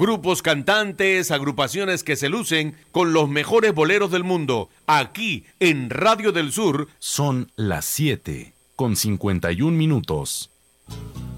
Grupos cantantes, agrupaciones que se lucen con los mejores boleros del mundo. Aquí, en Radio del Sur. Son las 7:51.